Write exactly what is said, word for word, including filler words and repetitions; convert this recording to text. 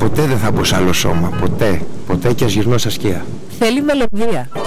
ποτέ δεν θα μπω σε άλλο σώμα. Ποτέ. Ποτέ, και ας γυρνώ στα σκία. Θέλει μελωδία.